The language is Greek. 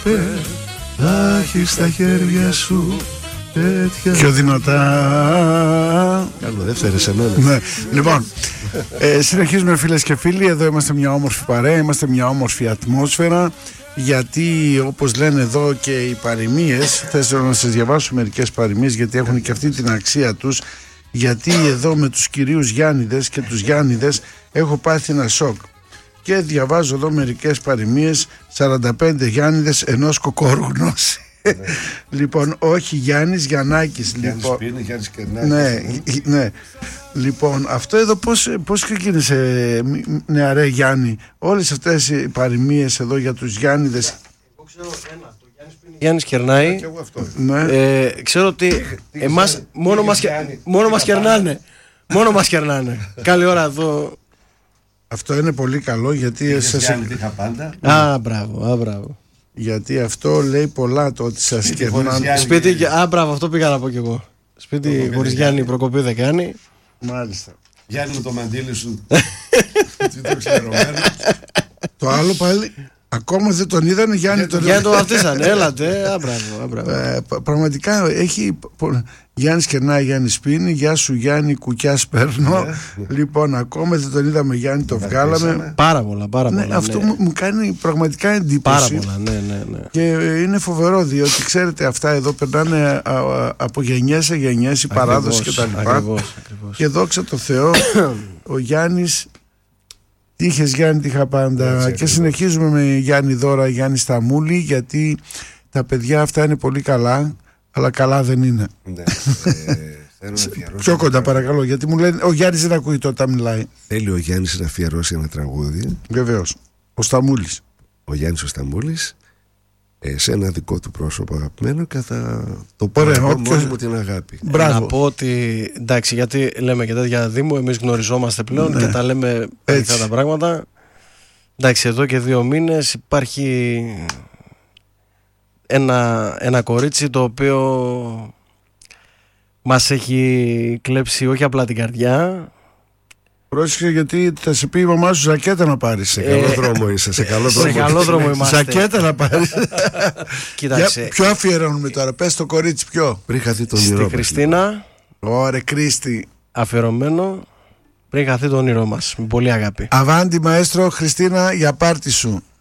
θα έχεις στα χέρια σου τέτοια. Πιο δυνατά. Καλό, δεύτερη σε μένα. Ναι. Λοιπόν, συνεχίζουμε φίλες και φίλοι. Εδώ είμαστε μια όμορφη παρέα, είμαστε μια όμορφη ατμόσφαιρα. Γιατί όπως λένε εδώ και οι παροιμίες, θέλω να σας διαβάσω μερικές παροιμίες, γιατί έχουν και αυτή την αξία τους. Γιατί εδώ με τους κυρίους Γιάννηδες και τους Γιάννηδες έχω πάθει ένα σοκ. Και διαβάζω εδώ μερικές παροιμίες. 45 Γιάννηδες ενός κοκόρου γνώση. Λοιπόν, όχι Γιάννης, Γιαννάκης. Γιάννης Λοιπόν, Πίνη, Γιάννης Κερνάκης. ναι. Λοιπόν, αυτό εδώ πώς ξεκίνησε, νεαρέ Γιάννη? Όλες αυτές οι παροιμίες εδώ για τους Γιάννηδες. Εγώ ξέρω ένα, το Γιάννης κερνάει. Ναι. Ξέρω ότι εμάς μόνο μας κερνάνε. Μόνο μας κερνάνε. Καλή ώρα εδώ. Αυτό είναι πολύ καλό, γιατί Γιάννη είχα πάντα. Μπράβο. γιατί αυτό λέει πολλά, το ότι σας κερνάνε. Σπίτι, μπράβο, αυτό πήγα να πω κι εγώ. Σπίτι χωρίς Γιάννη προκοπή δεν κάνει. Μάλιστα. Γιάννη με το μαντίλι σου. Το ξερωμένο. Το άλλο πάλι, ακόμα δεν τον είδανε, Γιάννη τον Γιάννη το βαφτίσανε, έλατε. Μπράβο. Πραγματικά έχει. Γιάννης κερνάει, Γιάννης πίνει. Γεια σου Γιάννη, κουκιά παίρνω. Λοιπόν, ακόμα δεν τον είδαμε, Γιάννη, το βγάλαμε. Πάρα πολλά. Ναι, αυτό μου κάνει πραγματικά εντύπωση. Πάρα πολλά, ναι. Και είναι φοβερό, διότι ξέρετε, αυτά εδώ περνάνε από γενιές σε γενιές, η παράδοση κτλ. Και δόξα τω Θεώ, ο Γιάννης. Τι είχες Γιάννη, τι είχα πάντα. Και συνεχίζουμε με Γιάννη Δώρα, Γιάννη Σταμούλη, γιατί τα παιδιά αυτά είναι πολύ καλά, αλλά καλά δεν είναι. Ναι, θέλω να αφιερώσω. Πιο κοντά παρακαλώ, γιατί μου λένε ο Γιάννης δεν ακούει όταν μιλάει. Θέλει ο Γιάννης να αφιερώσει ένα τραγούδι. Βεβαίως. Ο Σταμούλης. Ο Γιάννης ο Σταμούλης, σε ένα δικό του πρόσωπο αγαπημένο, και θα το πω μόνο μου την αγάπη. Να πω ότι εντάξει, γιατί λέμε και τέτοια Δήμου, εμείς γνωριζόμαστε πλέον και τα λέμε αυτά τα πράγματα. Εντάξει, εδώ και 2 μήνες υπάρχει ένα κορίτσι το οποίο μας έχει κλέψει όχι απλά την καρδιά. Πρόσεχε, γιατί θα σε πει η μαμά σου ζακέτα να πάρεις. Σε καλό δρόμο είσαι. Σε καλό δρόμο είμαστε. Ζακέτα να πάρεις. Κοίταξε. Ποιο αφιερώνουμε τώρα, πες το κορίτσι, ποιο? Πριν χαθεί τον όνειρό Στη μας. Χριστίνα. Ωραία, Κρίστη. Αφιερωμένο πριν χαθεί το όνειρό μας. Με πολύ αγάπη. Αβάντι μαέστρο, Χριστίνα, για πάρτι σου.